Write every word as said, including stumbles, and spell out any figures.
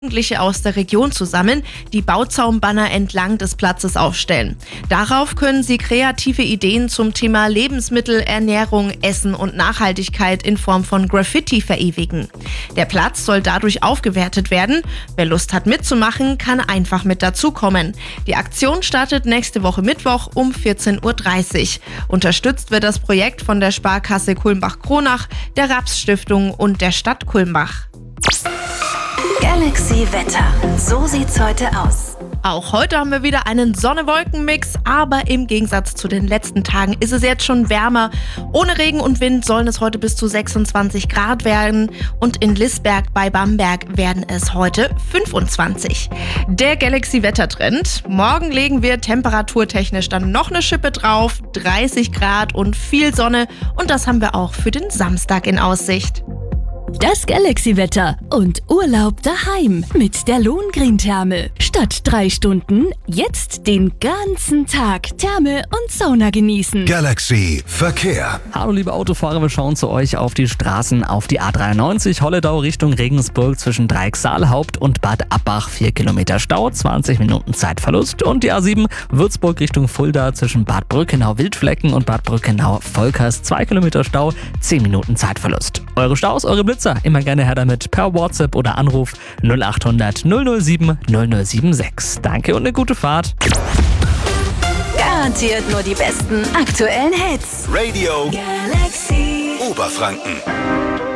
Jugendliche aus der Region zusammen, die Bauzaunbanner entlang des Platzes aufstellen. Darauf können sie kreative Ideen zum Thema Lebensmittel, Ernährung, Essen und Nachhaltigkeit in Form von Graffiti verewigen. Der Platz soll dadurch aufgewertet werden. Wer Lust hat mitzumachen, kann einfach mit dazukommen. Die Aktion startet nächste Woche Mittwoch um vierzehn Uhr dreißig. Unterstützt wird das Projekt von der Sparkasse Kulmbach-Kronach, der Raps-Stiftung und der Stadt Kulmbach. Galaxy Wetter. So sieht's heute aus. Auch heute haben wir wieder einen Sonne-Wolken-Mix, aber im Gegensatz zu den letzten Tagen ist es jetzt schon wärmer. Ohne Regen und Wind sollen es heute bis zu sechsundzwanzig Grad werden und in Lißberg bei Bamberg werden es heute fünfundzwanzig. Der Galaxy-Wettertrend. Morgen legen wir temperaturtechnisch dann noch eine Schippe drauf, dreißig Grad und viel Sonne, und das haben wir auch für den Samstag in Aussicht. Das Galaxy-Wetter und Urlaub daheim mit der Lohengrin-Therme. Statt drei Stunden jetzt den ganzen Tag Therme und Sauna genießen. Galaxy Verkehr. Hallo liebe Autofahrer, wir schauen zu euch auf die Straßen auf die A dreiundneunzig Holledau Richtung Regensburg zwischen Dreiksal Haupt und Bad Abbach. vier Kilometer Stau, zwanzig Minuten Zeitverlust. Und die A sieben Würzburg Richtung Fulda zwischen Bad Brückenau Wildflecken und Bad Brückenau Volkers. zwei Kilometer Stau, zehn Minuten Zeitverlust. Eure Staus, eure Blitzer, immer gerne her damit per WhatsApp oder Anruf null acht hundert null null sieben null null sieben sechs. Danke und eine gute Fahrt. Garantiert nur die besten aktuellen Hits. Radio Galaxy Oberfranken.